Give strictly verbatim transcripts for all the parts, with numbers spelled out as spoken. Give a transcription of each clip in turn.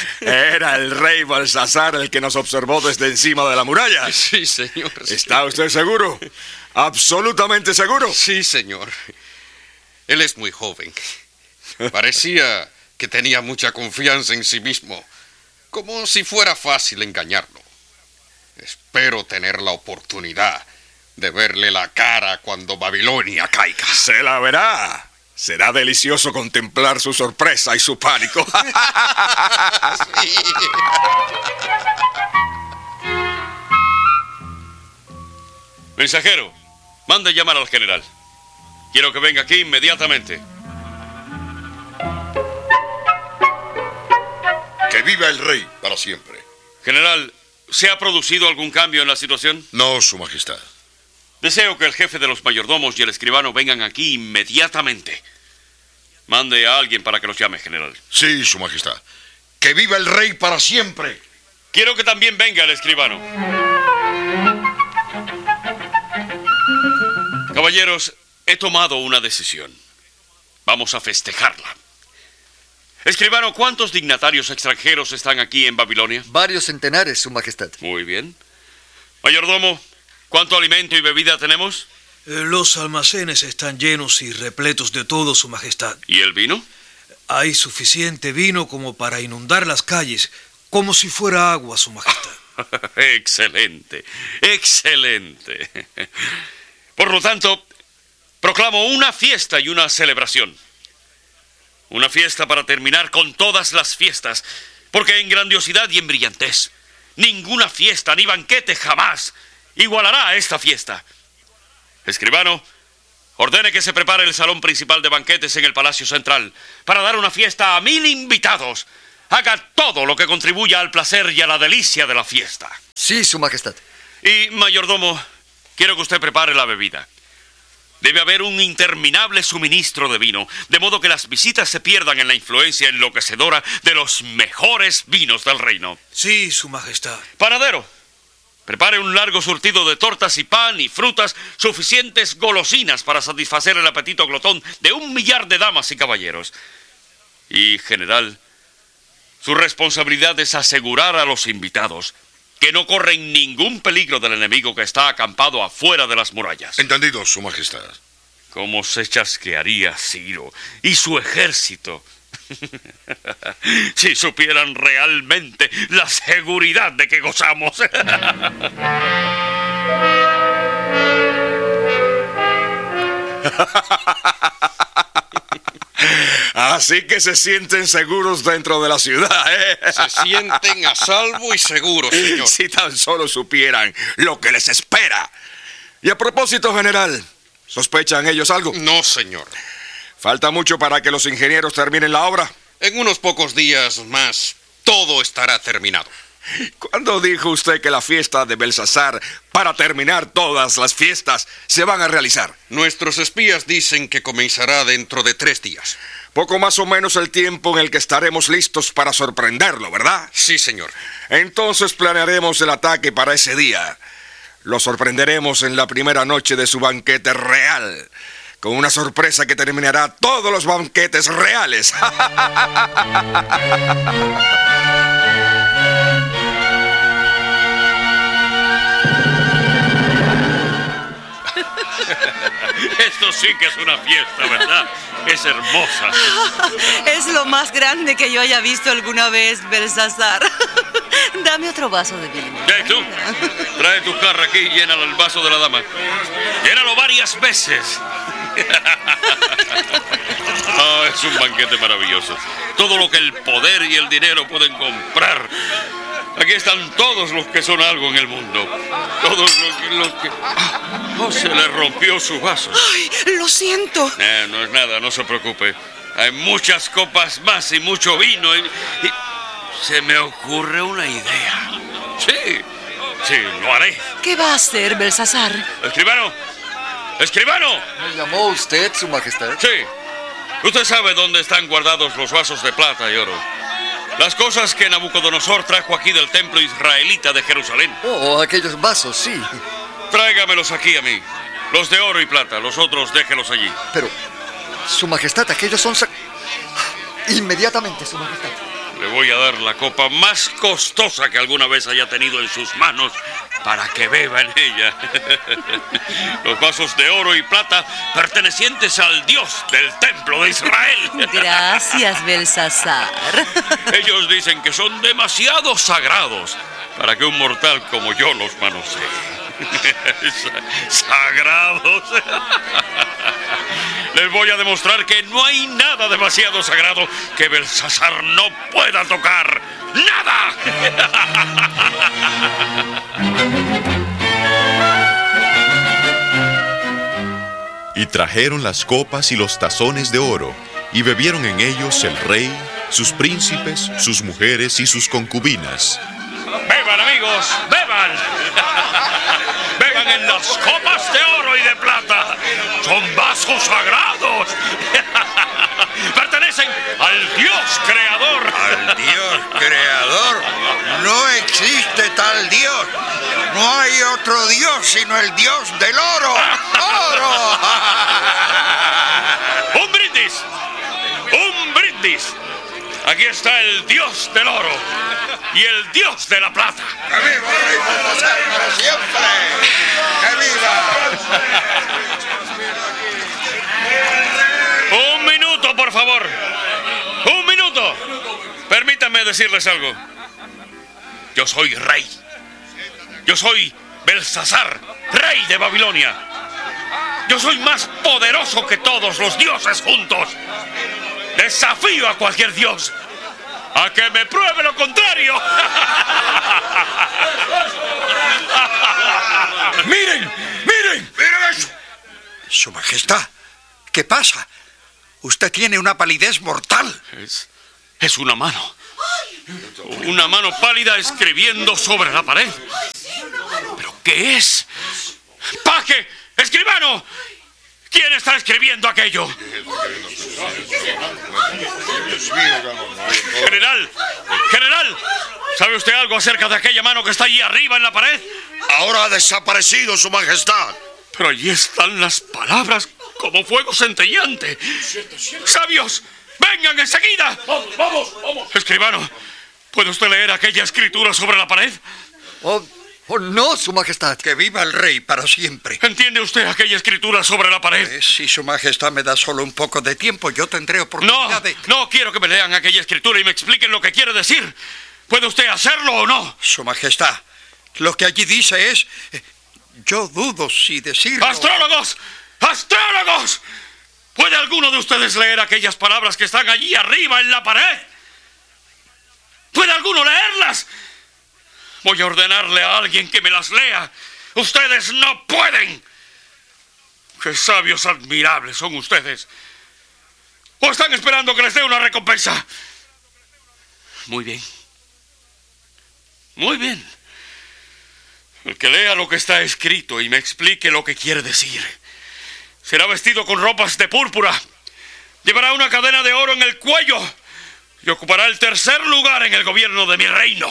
Era el rey Belsasar el que nos observó desde encima de la muralla. Sí, señor. ¿Está usted seguro? ¿Absolutamente seguro? Sí, señor. Él es muy joven. Parecía que tenía mucha confianza en sí mismo, como si fuera fácil engañarlo. Espero tener la oportunidad de verle la cara cuando Babilonia caiga. Se la verá. Será delicioso contemplar su sorpresa y su pánico. Sí. Mensajero, mande llamar al general. Quiero que venga aquí inmediatamente. Que viva el rey para siempre. General, ¿se ha producido algún cambio en la situación? No, Su Majestad. Deseo que el jefe de los mayordomos y el escribano vengan aquí inmediatamente. Mande a alguien para que los llame, general. Sí, Su Majestad. Que viva el rey para siempre. Quiero que también venga el escribano. Caballeros, he tomado una decisión. Vamos a festejarla. Escribano, ¿cuántos dignatarios extranjeros están aquí en Babilonia? Varios centenares, Su Majestad. Muy bien. Mayordomo, ¿cuánto alimento y bebida tenemos? Eh, Los almacenes están llenos y repletos de todo, Su Majestad. ¿Y el vino? Hay suficiente vino como para inundar las calles, como si fuera agua, Su Majestad. Excelente, excelente. Por lo tanto, proclamo una fiesta y una celebración. Una fiesta para terminar con todas las fiestas, porque en grandiosidad y en brillantez, ninguna fiesta ni banquete jamás igualará a esta fiesta. Escribano, ordene que se prepare el salón principal de banquetes en el Palacio Central para dar una fiesta a mil invitados. Haga todo lo que contribuya al placer y a la delicia de la fiesta. Sí, Su Majestad. Y, mayordomo, quiero que usted prepare la bebida. Debe haber un interminable suministro de vino, de modo que las visitas se pierdan en la influencia enloquecedora de los mejores vinos del reino. Sí, Su Majestad. Panadero, prepare un largo surtido de tortas y pan y frutas, suficientes golosinas para satisfacer el apetito glotón de un millar de damas y caballeros. Y, general, su responsabilidad es asegurar a los invitados que no corren ningún peligro del enemigo que está acampado afuera de las murallas. Entendido, Su Majestad. ¿Cómo se chasquearía Ciro y su ejército si supieran realmente la seguridad de que gozamos? Así que se sienten seguros dentro de la ciudad, ¿eh? Se sienten a salvo y seguros, señor. Si tan solo supieran lo que les espera. Y a propósito, general, ¿sospechan ellos algo? No, señor. ¿Falta mucho para que los ingenieros terminen la obra? En unos pocos días más, todo estará terminado. ¿Cuándo dijo usted que la fiesta de Belsasar, para terminar todas las fiestas, se van a realizar? Nuestros espías dicen que comenzará dentro de tres días. Poco más o menos el tiempo en el que estaremos listos para sorprenderlo, ¿verdad? Sí, señor. Entonces planearemos el ataque para ese día. Lo sorprenderemos en la primera noche de su banquete real, con una sorpresa que terminará todos los banquetes reales. Esto sí que es una fiesta, ¿verdad? Es hermosa. Es lo más grande que yo haya visto alguna vez, Belsasar. Dame otro vaso de vino. Hey, tú, trae tu jarra aquí y llénalo el vaso de la dama. Llénalo varias veces. Oh, es un banquete maravilloso. Todo lo que el poder y el dinero pueden comprar. Aquí están todos los que son algo en el mundo. Todos los que... Los que... Oh, se le rompió su vaso. Ay, lo siento. Eh, no es nada, no se preocupe. Hay muchas copas más y mucho vino. Y, y... Se me ocurre una idea. Sí, sí, lo haré. ¿Qué va a hacer, Belsasar? ¡Escribano! ¡Escribano! ¿Me llamó usted, Su Majestad? Sí. Usted sabe dónde están guardados los vasos de plata y oro. Las cosas que Nabucodonosor trajo aquí del templo israelita de Jerusalén. Oh, aquellos vasos, sí. Tráigamelos aquí a mí. Los de oro y plata, los otros déjelos allí. Pero, Su Majestad, aquellos son... Sac... Inmediatamente, Su Majestad. Le voy a dar la copa más costosa que alguna vez haya tenido en sus manos para que beba en ella. Los vasos de oro y plata pertenecientes al Dios del templo de Israel. Gracias, Belsasar. Ellos dicen que son demasiado sagrados para que un mortal como yo los manosee. Sagrados. Les voy a demostrar que no hay nada demasiado sagrado que Belsasar no pueda tocar. ¡Nada! Y trajeron las copas y los tazones de oro, y bebieron en ellos el rey, sus príncipes, sus mujeres y sus concubinas. ¡Beban, amigos! ¡Beban! ¡Beban en las copas de oro y de plata! ¡Son vasos sagrados! ¡Pertenecen al Dios creador! ¿Al Dios creador? No existe tal Dios. No hay otro Dios sino el Dios del oro. ¡Oro! ¡Un brindis! ¡Un brindis! Aquí está el Dios del oro y el Dios de la plata. ¡Que viva el rey Belsasar para siempre! ¡Que viva! Un minuto, por favor. Un minuto. Permítanme decirles algo. Yo soy rey. Yo soy Belsasar, rey de Babilonia. Yo soy más poderoso que todos los dioses juntos. Desafío a cualquier dios a que me pruebe lo contrario. ¡Miren! ¡Miren! ¡Miren eso! Su Majestad, ¿qué pasa? Usted tiene una palidez mortal. Es, es una mano. Una mano pálida escribiendo sobre la pared. ¿Pero qué es? ¡Paje! ¡Escribano! ¿Quién está escribiendo aquello? General, general, ¿sabe usted algo acerca de aquella mano que está allí arriba en la pared? Ahora ha desaparecido, Su Majestad. Pero allí están las palabras como fuego centellante. ¡Sabios! ¡Vengan enseguida! ¡Vamos, vamos, vamos! Escribano, ¿puede usted leer aquella escritura sobre la pared? Oh, oh no, Su Majestad. Que viva el rey para siempre. ¿Entiende usted aquella escritura sobre la pared? Eh, si Su Majestad me da solo un poco de tiempo, yo tendré oportunidad No, de... no quiero que me lean aquella escritura y me expliquen lo que quiere decir. ¿Puede usted hacerlo o no? Su Majestad, lo que allí dice es... eh, yo dudo si decirlo... ¡Astrólogos! ¡Astrólogos! ¿Puede alguno de ustedes leer aquellas palabras que están allí arriba en la pared? ¿Puede alguno leerlas? Voy a ordenarle a alguien que me las lea. ¡Ustedes no pueden! ¡Qué sabios admirables son ustedes! ¿O están esperando que les dé una recompensa? Muy bien. Muy bien. El que lea lo que está escrito y me explique lo que quiere decir será vestido con ropas de púrpura, llevará una cadena de oro en el cuello y ocupará el tercer lugar en el gobierno de mi reino.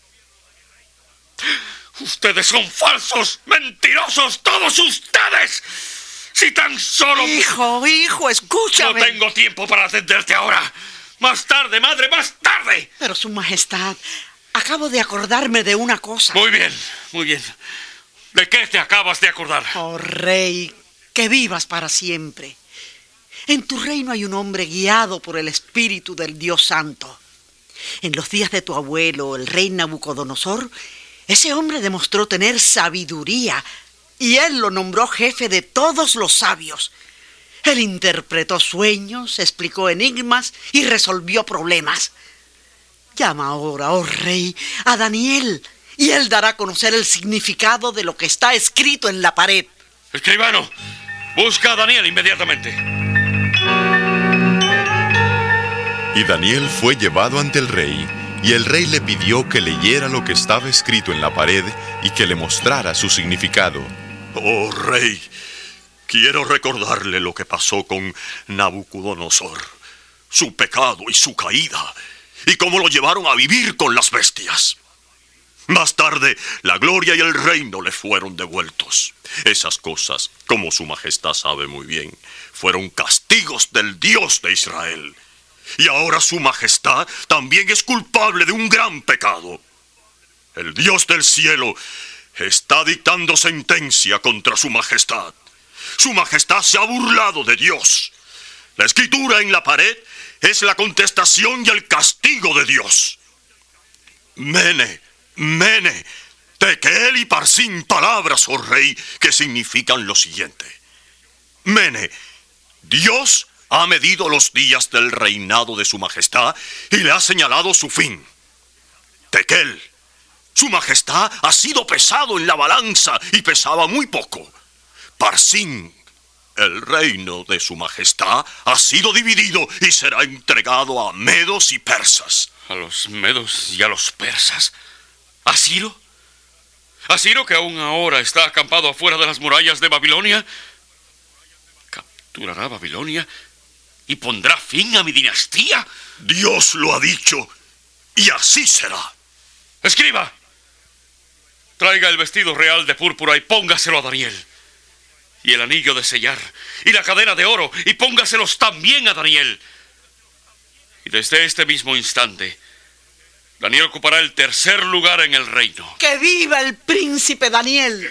Ustedes son falsos, mentirosos, todos ustedes. Si tan solo... Hijo, hijo, escúchame. No tengo tiempo para atenderte ahora. Más tarde, madre, más tarde. Pero, Su Majestad, acabo de acordarme de una cosa. Muy bien, muy bien. ¿De qué te acabas de acordar? Oh, rey, que vivas para siempre. En tu reino hay un hombre guiado por el espíritu del Dios Santo. En los días de tu abuelo, el rey Nabucodonosor, ese hombre demostró tener sabiduría y él lo nombró jefe de todos los sabios. Él interpretó sueños, explicó enigmas y resolvió problemas. Llama ahora, oh rey, a Daniel y él dará a conocer el significado de lo que está escrito en la pared. Escribano, busca a Daniel inmediatamente. Y Daniel fue llevado ante el rey, y el rey le pidió que leyera lo que estaba escrito en la pared y que le mostrara su significado. Oh, rey, quiero recordarle lo que pasó con Nabucodonosor, su pecado y su caída, y cómo lo llevaron a vivir con las bestias. Más tarde, la gloria y el reino le fueron devueltos. Esas cosas, como su majestad sabe muy bien, fueron castigos del Dios de Israel. Y ahora su majestad también es culpable de un gran pecado. El Dios del cielo está dictando sentencia contra su majestad. Su majestad se ha burlado de Dios. La escritura en la pared es la contestación y el castigo de Dios. Mene, Mene, Tekel y Parsin, palabras, oh rey, que significan lo siguiente. Mene, Dios ha medido los días del reinado de su majestad y le ha señalado su fin. Tekel, su majestad ha sido pesado en la balanza y pesaba muy poco. Parsin, el reino de su majestad ha sido dividido y será entregado a medos y persas. ¿A los medos y a los persas? ¿A Ciro? ¿A Ciro, que aún ahora está acampado afuera de las murallas de Babilonia? ¿Capturará Babilonia y pondrá fin a mi dinastía? Dios lo ha dicho y así será. ¡Escriba! Traiga el vestido real de púrpura y póngaselo a Daniel. Y el anillo de sellar y la cadena de oro y póngaselos también a Daniel. Y desde este mismo instante, Daniel ocupará el tercer lugar en el reino. ¡Que viva el príncipe Daniel!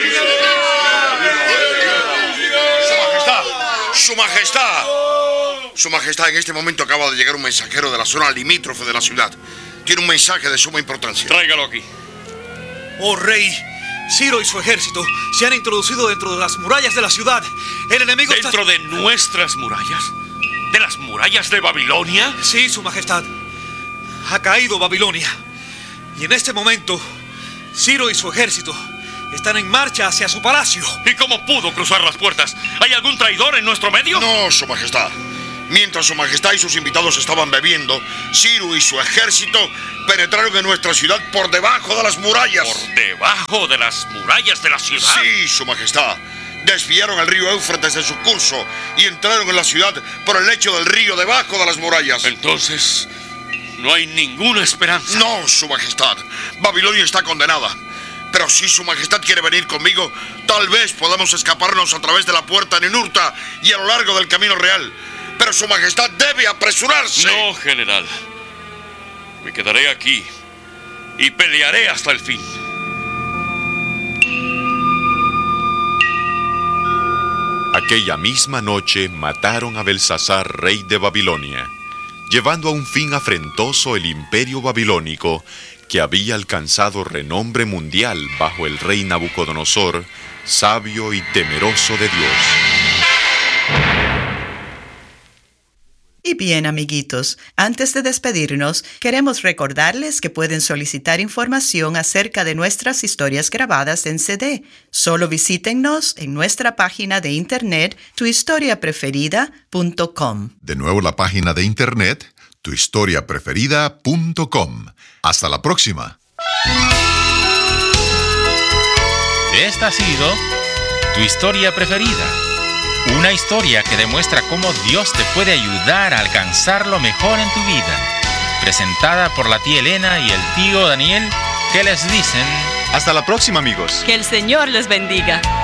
¡Su majestad! ¡Su majestad! Su majestad, en este momento acaba de llegar un mensajero de la zona limítrofe de la ciudad. Tiene un mensaje de suma importancia. Tráigalo aquí. Oh rey, Ciro y su ejército se han introducido dentro de las murallas de la ciudad. El enemigo ¿Dentro está... de nuestras murallas? ¿De las murallas de Babilonia? Sí, su majestad. Ha caído Babilonia. Y en este momento, Ciro y su ejército están en marcha hacia su palacio. ¿Y cómo pudo cruzar las puertas? ¿Hay algún traidor en nuestro medio? No, su majestad. Mientras su majestad y sus invitados estaban bebiendo, Ciro y su ejército penetraron en nuestra ciudad por debajo de las murallas. ¿Por debajo de las murallas de la ciudad? Sí, su majestad. Desviaron el río Éufrates de su curso y entraron en la ciudad por el lecho del río debajo de las murallas. Entonces, no hay ninguna esperanza. No, su majestad. Babilonia está condenada. Pero si su majestad quiere venir conmigo, tal vez podamos escaparnos a través de la puerta Ninurta y a lo largo del camino real. Pero su majestad debe apresurarse. No, general. Me quedaré aquí y pelearé hasta el fin. Aquella misma noche mataron a Belsasar, rey de Babilonia, llevando a un fin afrentoso el imperio babilónico que había alcanzado renombre mundial bajo el rey Nabucodonosor, sabio y temeroso de Dios. Y bien, amiguitos, antes de despedirnos, queremos recordarles que pueden solicitar información acerca de nuestras historias grabadas en C D. Solo visítennos en nuestra página de internet tu historia preferida punto com. De nuevo la página de internet tu historia preferida punto com. Hasta la próxima. Esta ha sido tu historia preferida. Una historia que demuestra cómo Dios te puede ayudar a alcanzar lo mejor en tu vida. Presentada por la tía Elena y el tío Daniel, que les dicen... Hasta la próxima, amigos. Que el Señor les bendiga.